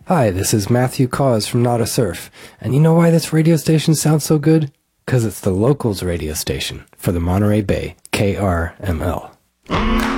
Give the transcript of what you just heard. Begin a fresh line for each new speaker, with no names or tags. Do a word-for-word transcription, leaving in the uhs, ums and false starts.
Hi, this is Matthew Cause from Not a Surf, and you know why this radio station sounds so good? Because it's the locals radio station for the Monterey Bay, K R M L.